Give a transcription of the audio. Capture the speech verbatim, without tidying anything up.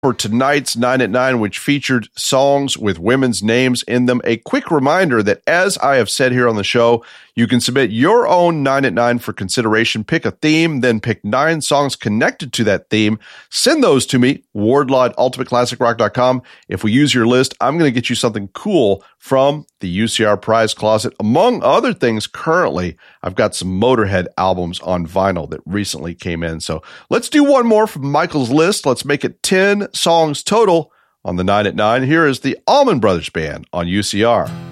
for tonight's nine at nine, which featured songs with women's names in them. A quick reminder that, as I have said here on the show, you can submit your own nine at nine for consideration. Pick a theme, then pick nine songs connected to that theme. Send those to me, wardlaw at ultimate classic rock dot com. If we use your list, I'm going to get you something cool from the U C R Prize Closet. Among other things, currently, I've got some Motorhead albums on vinyl that recently came in. So let's do one more from Michael's list. Let's make it ten songs total on the nine at nine. Here is the Allman Brothers Band on U C R.